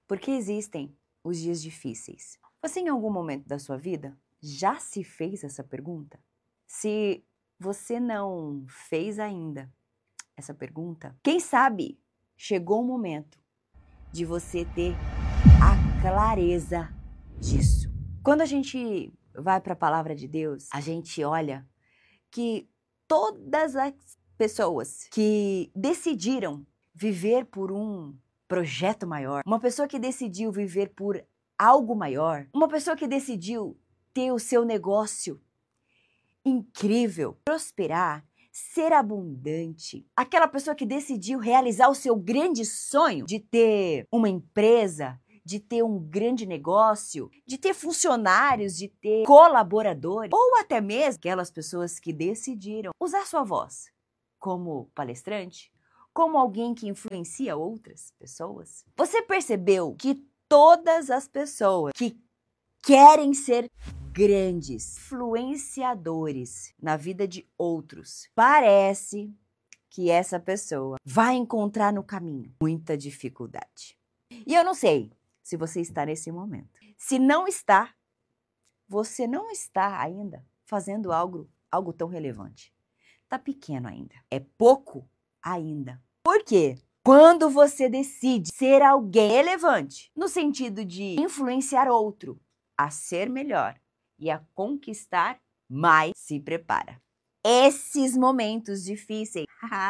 Porque existem os dias difíceis. Você, em algum momento da sua vida, já se fez essa pergunta? Se você não fez ainda essa pergunta, quem sabe chegou o momento de você ter a clareza disso. Quando a gente vai para a palavra de Deus, a gente olha que todas as pessoas que decidiram viver por um projeto maior, uma pessoa que decidiu viver por algo maior, uma pessoa que decidiu ter o seu negócio incrível, prosperar, ser abundante, aquela pessoa que decidiu realizar o seu grande sonho de ter uma empresa, de ter um grande negócio, de ter funcionários, de ter colaboradores, ou até mesmo aquelas pessoas que decidiram usar sua voz como palestrante, como alguém que influencia outras pessoas. Você percebeu que todas as pessoas que querem ser grandes influenciadores na vida de outros, parece que essa pessoa vai encontrar no caminho muita dificuldade. E eu não sei se você está nesse momento. Se não está, você não está ainda fazendo algo tão relevante. Está pequeno ainda. É pouco ainda. Por quê? Quando você decide ser alguém relevante, no sentido de influenciar outro a ser melhor e a conquistar mais, se prepara. Esses momentos difíceis,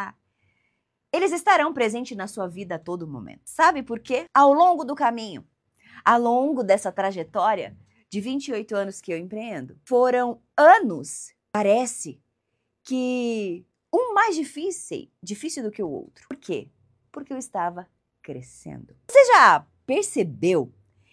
eles estarão presentes na sua vida a todo momento. Sabe por quê? Ao longo do caminho, ao longo dessa trajetória de 28 anos que eu empreendo, foram anos, parece, que um mais difícil do que o outro. Por quê? Porque eu estava crescendo. Você já percebeu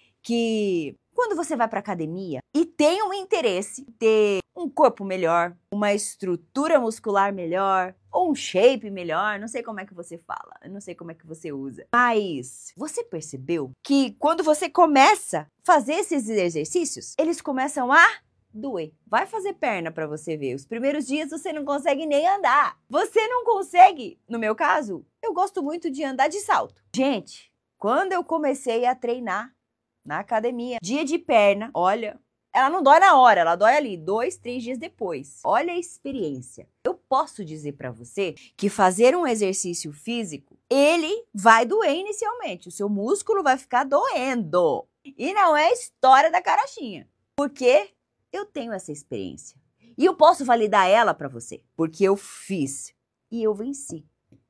que quando você vai para academia e tem um interesse em ter um corpo melhor, uma estrutura muscular melhor, ou um shape melhor, não sei como é que você fala, não sei como é que você usa, mas você percebeu que quando você começa a fazer esses exercícios, eles começam a doer. Vai fazer perna para você ver. Os primeiros dias você não consegue nem andar. Você não consegue. No meu caso, eu gosto muito de andar de salto. Gente, quando eu comecei a treinar na academia, dia de perna, olha, ela não dói na hora, ela dói ali 2, 3 dias depois. Olha a experiência. Eu posso dizer para você que fazer um exercício físico, ele vai doer inicialmente. O seu músculo vai ficar doendo. E não é história da carochinha. Porque eu tenho essa experiência. E eu posso validar ela para você. Porque eu fiz. E eu venci.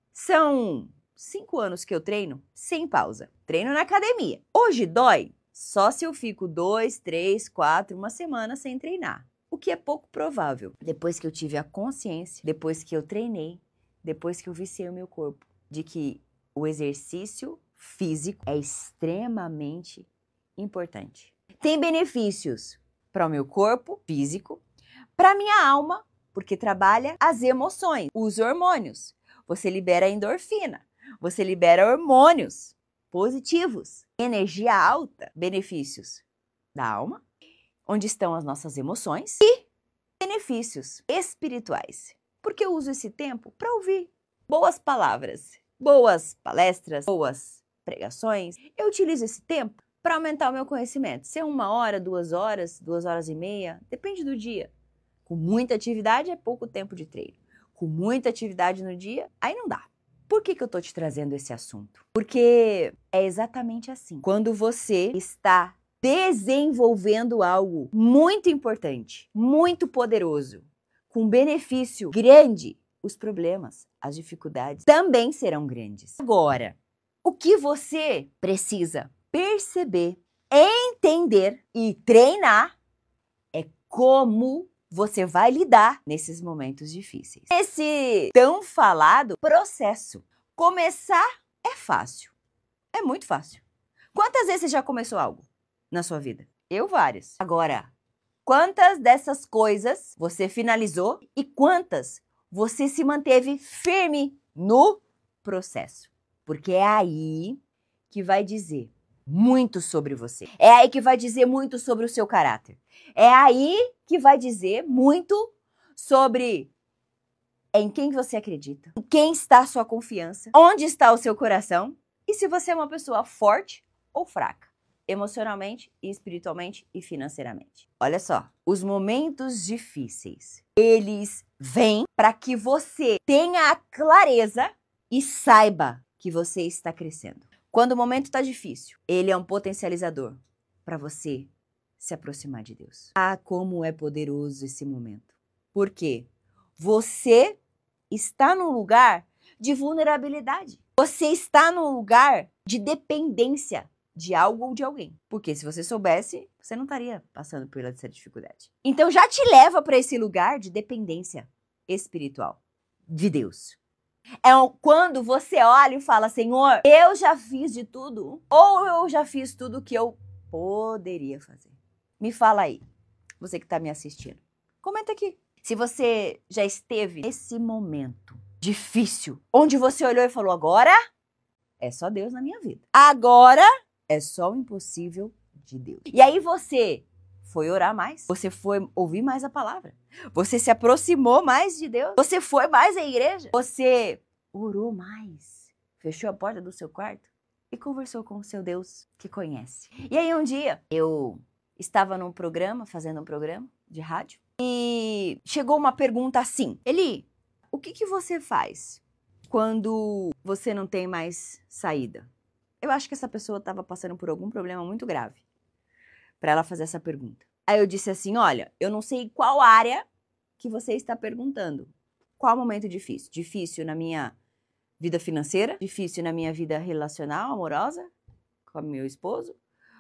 São 5 anos que eu treino sem pausa. Treino na academia. Hoje dói só se eu fico 2, 3, 4, uma semana sem treinar. O que é pouco provável. Depois que eu tive a consciência, depois que eu treinei, depois que eu viciei o meu corpo, de que o exercício físico é extremamente importante. Tem benefícios para o meu corpo físico, para a minha alma, porque trabalha as emoções, os hormônios. Você libera endorfina, você libera hormônios positivos, energia alta, benefícios da alma, onde estão as nossas emoções, e benefícios espirituais. Porque eu uso esse tempo para ouvir boas palavras, boas palestras, boas pregações. Eu utilizo esse tempo para aumentar o meu conhecimento. Se é 1 hora, 2 horas, 2 horas e meia, depende do dia. Com muita atividade é pouco tempo de treino. Com muita atividade no dia, aí não dá. Por que eu tô te trazendo esse assunto? Porque é exatamente assim. Quando você está desenvolvendo algo muito importante, muito poderoso, com benefício grande, os problemas, as dificuldades também serão grandes. Agora, o que você precisa perceber, entender e treinar é como você vai lidar nesses momentos difíceis. Esse tão falado processo. Começar é fácil. É muito fácil. Quantas vezes você já começou algo na sua vida? Eu várias. Agora, quantas dessas coisas você finalizou e quantas você se manteve firme no processo? Porque é aí que vai dizer muito sobre você. É aí que vai dizer muito sobre o seu caráter. É aí que vai dizer muito sobre em quem você acredita, em quem está a sua confiança, onde está o seu coração e se você é uma pessoa forte ou fraca, emocionalmente, espiritualmente e financeiramente. Olha só, os momentos difíceis, eles vêm para que você tenha a clareza e saiba que você está crescendo. Quando o momento está difícil, ele é um potencializador para você se aproximar de Deus. Ah, como é poderoso esse momento. Por quê? Você está num lugar de vulnerabilidade. Você está num lugar de dependência de algo ou de alguém. Porque se você soubesse, você não estaria passando por essa dificuldade. Então já te leva para esse lugar de dependência espiritual de Deus. É quando você olha e fala, Senhor, eu já fiz de tudo, ou eu já fiz tudo que eu poderia fazer. Me fala aí, você que está me assistindo. Comenta aqui. Se você já esteve nesse momento difícil, onde você olhou e falou, agora é só Deus na minha vida. Agora é só o impossível de Deus. E aí você foi orar mais, você foi ouvir mais a palavra, você se aproximou mais de Deus, você foi mais à igreja, você orou mais, fechou a porta do seu quarto e conversou com o seu Deus que conhece. E aí um dia eu estava num programa, fazendo um programa de rádio, e chegou uma pergunta assim, Eli, o que você faz quando você não tem mais saída? Eu acho que essa pessoa estava passando por algum problema muito grave para ela fazer essa pergunta. Aí eu disse assim, olha, eu não sei qual área que você está perguntando. Qual momento difícil? Difícil na minha vida financeira? Difícil na minha vida relacional, amorosa, com o meu esposo?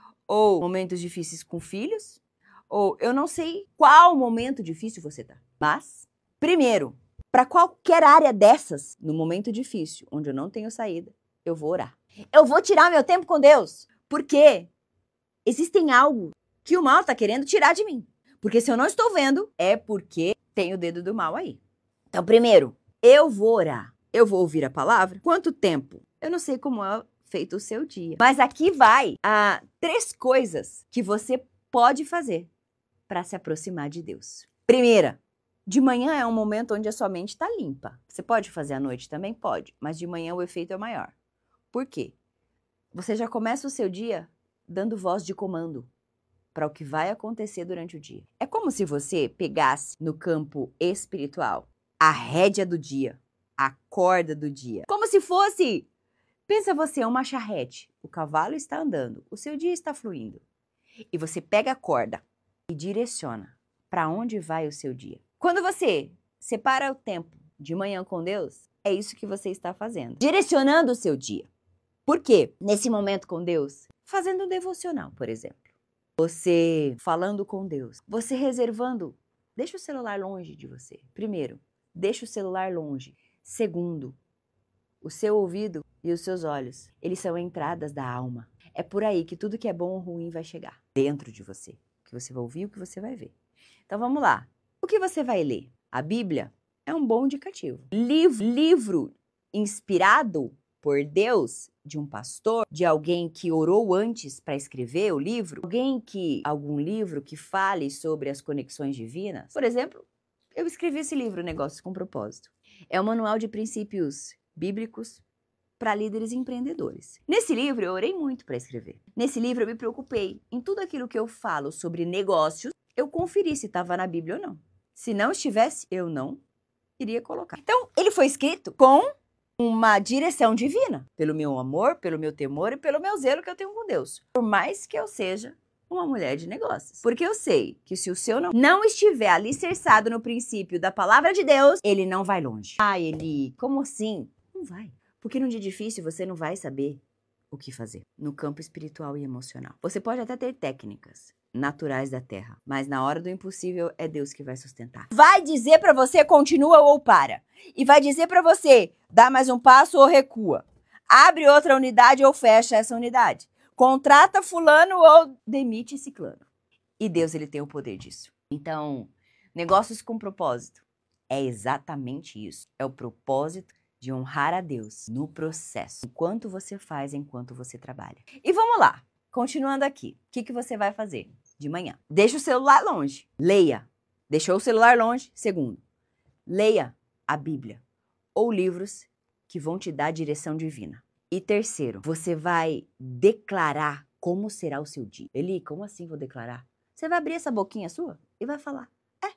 Ou momentos difíceis com filhos? Ou eu não sei qual momento difícil você está. Mas, primeiro, para qualquer área dessas, no momento difícil, onde eu não tenho saída, eu vou orar. Eu vou tirar meu tempo com Deus, porque existem algo que o mal está querendo tirar de mim. Porque se eu não estou vendo, é porque tem o dedo do mal aí. Então, primeiro, eu vou orar. Eu vou ouvir a palavra. Quanto tempo? Eu não sei como é feito o seu dia. Mas aqui vai 3 coisas que você pode fazer para se aproximar de Deus. Primeira, de manhã é um momento onde a sua mente está limpa. Você pode fazer à noite também? Pode. Mas de manhã o efeito é maior. Por quê? Você já começa o seu dia dando voz de comando para o que vai acontecer durante o dia. É como se você pegasse no campo espiritual a rédea do dia, a corda do dia. Como se fosse, pensa você, é uma charrete. O cavalo está andando, o seu dia está fluindo. E você pega a corda e direciona para onde vai o seu dia. Quando você separa o tempo de manhã com Deus, é isso que você está fazendo. Direcionando o seu dia. Por quê? Nesse momento com Deus, fazendo um devocional, por exemplo. Você falando com Deus. Você reservando. Deixa o celular longe de você. Primeiro, deixa o celular longe. Segundo, o seu ouvido e os seus olhos, eles são entradas da alma. É por aí que tudo que é bom ou ruim vai chegar dentro de você. O que você vai ouvir, o que você vai ver. Então vamos lá. O que você vai ler? A Bíblia é um bom indicativo. Livro inspirado por Deus, de um pastor, de alguém que orou antes para escrever o livro, algum livro que fale sobre as conexões divinas. Por exemplo, eu escrevi esse livro, Negócios com Propósito. É um manual de princípios bíblicos para líderes empreendedores. Nesse livro eu orei muito para escrever. Nesse livro eu me preocupei em tudo aquilo que eu falo sobre negócios, eu conferi se estava na Bíblia ou não. Se não estivesse, eu não iria colocar. Então, ele foi escrito com uma direção divina, pelo meu amor, pelo meu temor e pelo meu zelo que eu tenho com Deus. Por mais que eu seja uma mulher de negócios. Porque eu sei que se o seu não estiver alicerçado no princípio da palavra de Deus, ele não vai longe. Ah, Eli, como assim? Não vai. Porque num dia difícil você não vai saber o que fazer no campo espiritual e emocional. Você pode até ter técnicas naturais da terra, mas na hora do impossível é Deus que vai sustentar. Vai dizer para você continua ou para. E vai dizer para você dá mais um passo ou recua. Abre outra unidade ou fecha essa unidade. Contrata fulano ou demite ciclano. E Deus, ele tem o poder disso. Então, negócios com propósito é exatamente isso. É o propósito de honrar a Deus no processo. Enquanto você faz, enquanto você trabalha. E vamos lá. Continuando aqui. O que você vai fazer de manhã? Deixa o celular longe. Leia. Deixou o celular longe? Segundo, leia a Bíblia ou livros que vão te dar direção divina. E terceiro, você vai declarar como será o seu dia. Eli, como assim vou declarar? Você vai abrir essa boquinha sua e vai falar.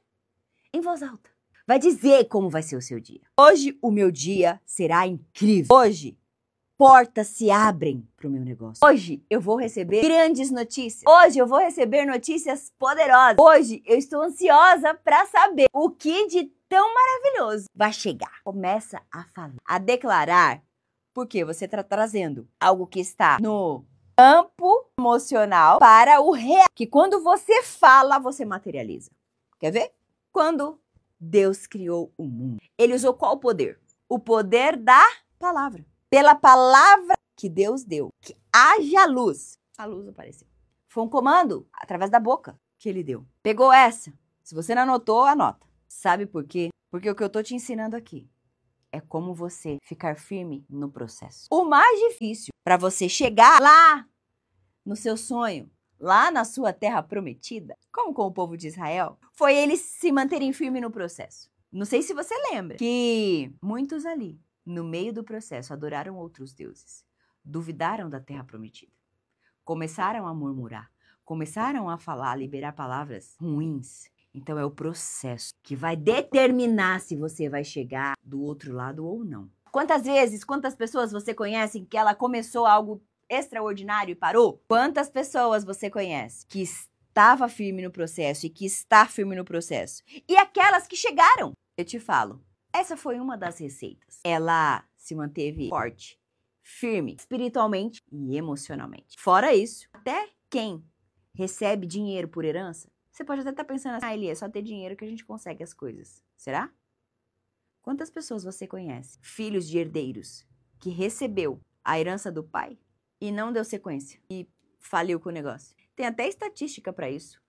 Em voz alta. Vai dizer como vai ser o seu dia. Hoje o meu dia será incrível. Hoje portas se abrem para o meu negócio. Hoje eu vou receber grandes notícias. Hoje eu vou receber notícias poderosas. Hoje eu estou ansiosa para saber o que de tão maravilhoso vai chegar. Começa a falar, a declarar, porque você está trazendo algo que está no campo emocional para o real. Que quando você fala, você materializa. Quer ver? Quando Deus criou o mundo, ele usou qual poder? O poder da palavra. Pela palavra que Deus deu, que haja luz, a luz apareceu. Foi um comando através da boca que ele deu. Pegou essa. Se você não anotou, anota. Sabe por quê? Porque o que eu tô te ensinando aqui é como você ficar firme no processo. O mais difícil para você chegar lá no seu sonho, lá na sua terra prometida, como com o povo de Israel, foi eles se manterem firmes no processo. Não sei se você lembra que muitos ali, no meio do processo, adoraram outros deuses, duvidaram da terra prometida, começaram a murmurar, começaram a falar, a liberar palavras ruins. Então é o processo que vai determinar se você vai chegar do outro lado ou não. Quantas vezes, quantas pessoas você conhece que ela começou algo extraordinário e parou? Quantas pessoas você conhece que estava firme no processo e que está firme no processo? E aquelas que chegaram, eu te falo, essa foi uma das receitas. Ela se manteve forte, firme, espiritualmente e emocionalmente. Fora isso, até quem recebe dinheiro por herança, você pode até estar pensando assim, Eli, é só ter dinheiro que a gente consegue as coisas. Será? Quantas pessoas você conhece, filhos de herdeiros, que recebeu a herança do pai e não deu sequência e faliu com o negócio? Tem até estatística para isso.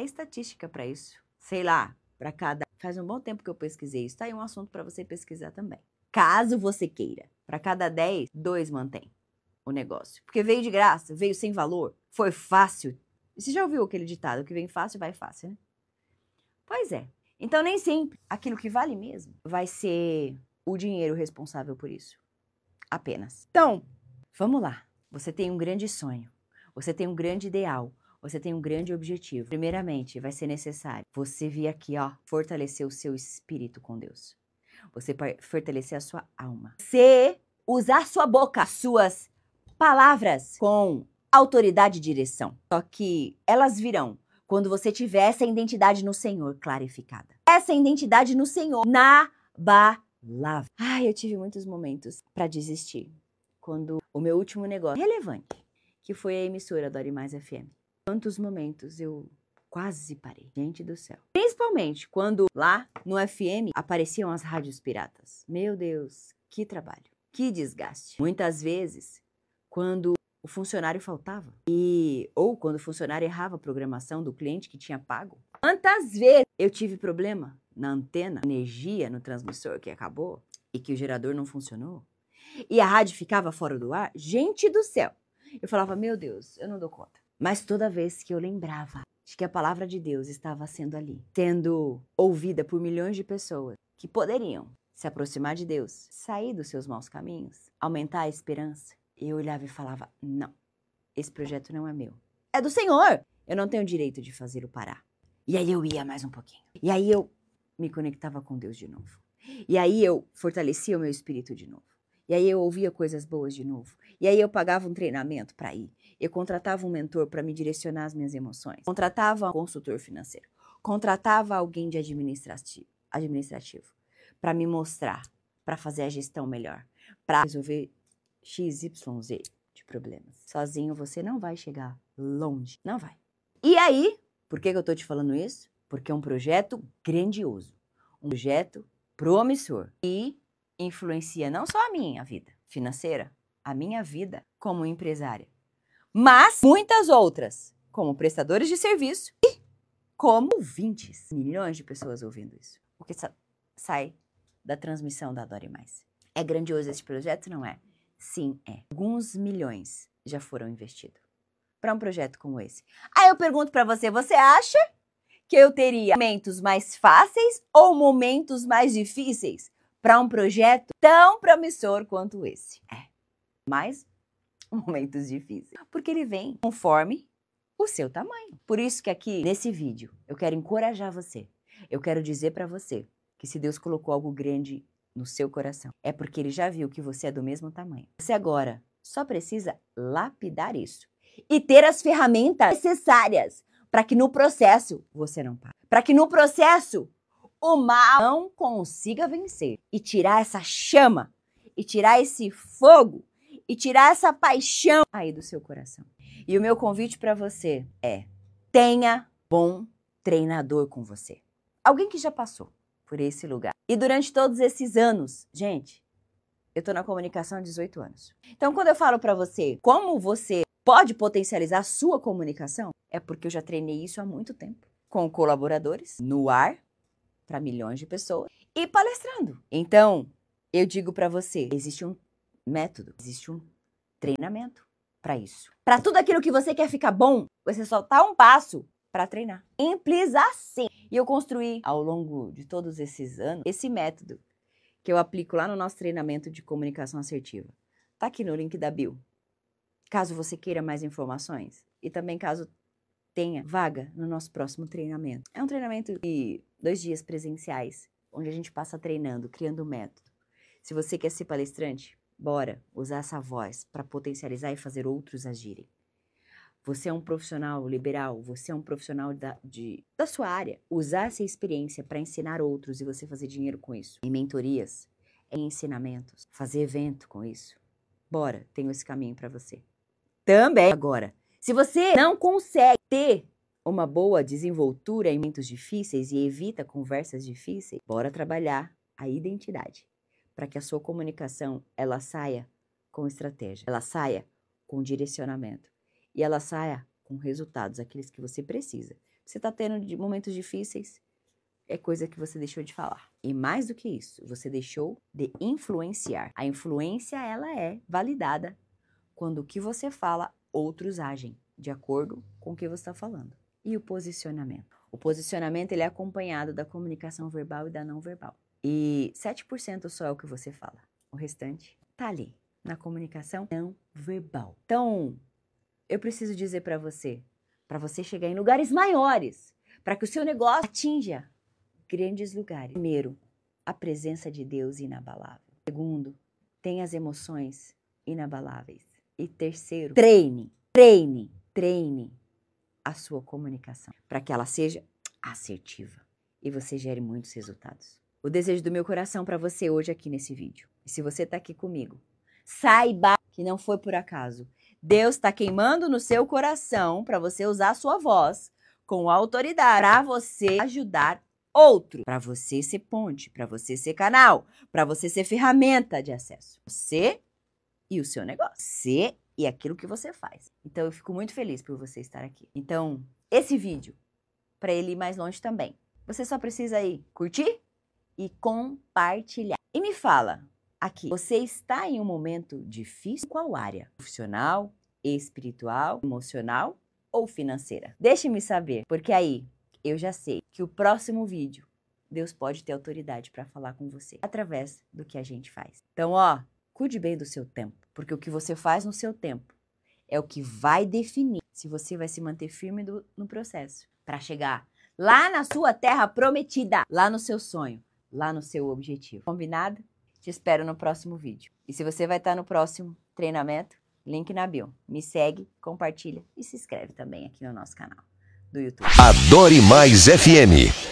Sei lá, para cada... Faz um bom tempo que eu pesquisei isso. Tá aí um assunto para você pesquisar também. Caso você queira. Para cada 10, 2 mantém o negócio. Porque veio de graça, veio sem valor, foi fácil. Você já ouviu aquele ditado, que vem fácil, vai fácil, né? Pois é. Então, nem sempre aquilo que vale mesmo vai ser o dinheiro responsável por isso. Apenas. Então, vamos lá. Você tem um grande sonho. Você tem um grande ideal. Você tem um grande objetivo. Primeiramente, vai ser necessário você vir aqui, ó, fortalecer o seu espírito com Deus. Você fortalecer a sua alma. Você usar a sua boca, as suas palavras com autoridade e direção. Só que elas virão quando você tiver essa identidade no Senhor clarificada. Essa identidade no Senhor na palavra. Ai, eu tive muitos momentos para desistir. Quando o meu último negócio relevante, que foi a emissora Adore Mais FM. Quantos momentos eu quase parei. Gente do céu. Principalmente quando lá no FM apareciam as rádios piratas. Meu Deus, que trabalho, que desgaste. Muitas vezes, quando o funcionário faltava ou quando o funcionário errava a programação do cliente que tinha pago. Quantas vezes eu tive problema na antena, energia no transmissor que acabou e que o gerador não funcionou e a rádio ficava fora do ar? Gente do céu. Eu falava, meu Deus, eu não dou conta. Mas toda vez que eu lembrava de que a palavra de Deus estava sendo ali, sendo ouvida por milhões de pessoas que poderiam se aproximar de Deus, sair dos seus maus caminhos, aumentar a esperança, eu olhava e falava, não, esse projeto não é meu. É do Senhor. Eu não tenho direito de fazer-o parar. E aí eu ia mais um pouquinho. E aí eu me conectava com Deus de novo. E aí eu fortalecia o meu espírito de novo. E aí eu ouvia coisas boas de novo. E aí eu pagava um treinamento para ir. Eu contratava um mentor para me direcionar as minhas emoções. Contratava um consultor financeiro. Contratava alguém de administrativo para me mostrar, para fazer a gestão melhor, para resolver XYZ de problemas. Sozinho você não vai chegar longe. Não vai. E aí, por que eu tô te falando isso? Porque é um projeto grandioso. Um projeto promissor. E influencia não só a minha vida financeira, a minha vida como empresária, mas muitas outras, como prestadores de serviço e como ouvintes. Milhões de pessoas ouvindo isso. O que sai da transmissão da Adore Mais. É grandioso esse projeto, não é? Sim, é. Alguns milhões já foram investidos para um projeto como esse. Aí eu pergunto para você, você acha que eu teria momentos mais fáceis ou momentos mais difíceis para um projeto tão promissor quanto esse? É. mais momentos difíceis. Porque ele vem conforme o seu tamanho. Por isso que aqui, nesse vídeo, eu quero encorajar você. Eu quero dizer para você que se Deus colocou algo grande no seu coração, é porque Ele já viu que você é do mesmo tamanho. Você agora só precisa lapidar isso e ter as ferramentas necessárias para que no processo você não pare. Para que no processo o mal não consiga vencer e tirar essa chama, e tirar esse fogo, e tirar essa paixão aí do seu coração. E o meu convite para você é: tenha bom treinador com você. Alguém que já passou por esse lugar. E durante todos esses anos, gente, eu tô na comunicação há 18 anos. Então, quando eu falo para você como você pode potencializar a sua comunicação, é porque eu já treinei isso há muito tempo. Com colaboradores, no ar, para milhões de pessoas, e palestrando. Então, eu digo para você, existe um método, existe um treinamento para isso. Para tudo aquilo que você quer ficar bom, você só tá um passo para treinar. Simples assim. E eu construí, ao longo de todos esses anos, esse método que eu aplico lá no nosso treinamento de comunicação assertiva. Tá aqui no link da bio. Caso você queira mais informações e também caso tenha vaga no nosso próximo treinamento. É um treinamento de 2 dias presenciais, onde a gente passa treinando, criando um método. Se você quer ser palestrante, bora usar essa voz para potencializar e fazer outros agirem. Você é um profissional liberal, você é um profissional da sua área. Usar essa experiência para ensinar outros e você fazer dinheiro com isso. Em mentorias, em ensinamentos, fazer evento com isso. Bora, tenho esse caminho para você. Também, agora, se você não consegue ter uma boa desenvoltura em momentos difíceis e evita conversas difíceis, bora trabalhar a identidade para que a sua comunicação ela saia com estratégia, ela saia com direcionamento e ela saia com resultados, aqueles que você precisa. Você está tendo momentos difíceis, é coisa que você deixou de falar. E mais do que isso, você deixou de influenciar. A influência, ela é validada quando o que você fala, outros agem de acordo com o que você está falando. E o posicionamento? O posicionamento ele é acompanhado da comunicação verbal e da não verbal. E 7% só é o que você fala. O restante tá ali, na comunicação não verbal. Então, eu preciso dizer para você chegar em lugares maiores, para que o seu negócio atinja grandes lugares. Primeiro, a presença de Deus inabalável. Segundo, tenha as emoções inabaláveis. E terceiro, treine a sua comunicação para que ela seja assertiva e você gere muitos resultados. O desejo do meu coração para você hoje aqui nesse vídeo. E se você está aqui comigo, saiba que não foi por acaso. Deus está queimando no seu coração para você usar a sua voz com autoridade para você ajudar outro, para você ser ponte, para você ser canal, para você ser ferramenta de acesso. Você e o seu negócio. Você e aquilo que você faz. Então, eu fico muito feliz por você estar aqui. Então, esse vídeo, para ele ir mais longe também, você só precisa aí curtir e compartilhar. E me fala aqui, você está em um momento difícil? Qual área? Profissional, espiritual, emocional ou financeira? Deixe-me saber, porque aí eu já sei que o próximo vídeo, Deus pode ter autoridade para falar com você através do que a gente faz. Então, cuide bem do seu tempo, porque o que você faz no seu tempo é o que vai definir se você vai se manter firme no processo para chegar lá na sua terra prometida, lá no seu sonho, lá no seu objetivo. Combinado? Te espero no próximo vídeo. E se você vai estar no próximo treinamento, link na bio. Me segue, compartilha e se inscreve também aqui no nosso canal do YouTube. Adore Mais FM.